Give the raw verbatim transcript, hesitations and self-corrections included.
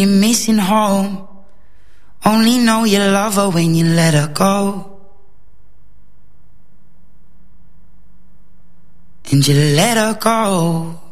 You're missing home. Only know you love her when you let her go. And you let her go.